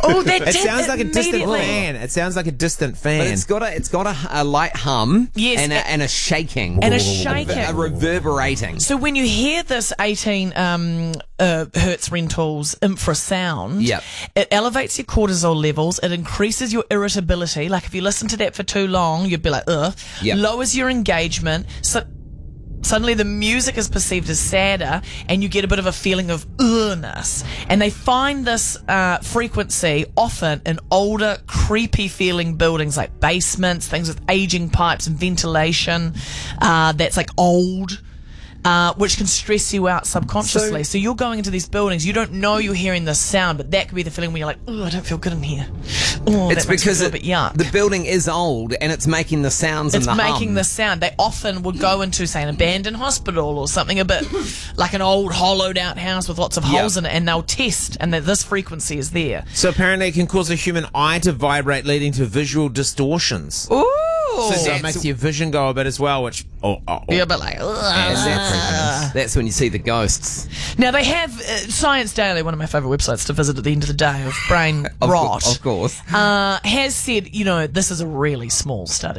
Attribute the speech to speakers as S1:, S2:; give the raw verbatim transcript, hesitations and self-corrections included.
S1: Oh, that
S2: It
S1: did
S2: sounds like a distant
S1: immediately.
S2: fan. It sounds like a distant
S3: But
S2: fan.
S3: it's got a it's got a, a light hum
S1: Yes,
S3: and,
S1: a-
S3: a, and a shaking.
S1: And a shaking.
S3: A reverberating.
S1: So when you hear this eighteen um, uh, hertz rentals infrasound,
S3: Yep.
S1: it elevates your cortisol levels. It increases your irritability. Like if you listen to that for too long, you'd be like, ugh.
S3: Yep.
S1: Lowers your engagement. So suddenly the music is perceived as sadder, and you get a bit of a feeling of ughness. And they find this uh, frequency often in older, creepy feeling buildings like basements, things with aging pipes and ventilation uh, that's like old. Uh, which can stress you out subconsciously. So,
S3: So-
S1: you're going into these buildings, you don't know you're hearing this sound, but that could be the feeling where you're like, oh, I don't feel good in here. Oh,
S3: It's
S1: that makes me
S3: because
S1: feel
S3: it,
S1: a bit yuck.
S3: the building is old and it's making the sounds
S1: It's
S3: and the
S1: making
S3: hum.
S1: the sound. They often would go into, say, an abandoned hospital or something a bit like an old hollowed out house with lots of holes
S3: Yeah.
S1: in it, and they'll test, and that this frequency is there.
S2: So apparently it can cause a human eye to vibrate, leading to visual distortions.
S1: Ooh!
S2: So it
S3: that's-
S2: makes your vision go a bit as well, which... Oh, oh, oh.
S1: Yeah, but like,
S3: And
S1: ugh.
S3: that's, that's when you see the ghosts.
S1: Now they have uh, Science Daily, one of my favourite websites to visit at the end of the day of brain
S3: Of,
S1: rot,
S3: cour- of course.
S1: uh, has said, you know, this is a really small study.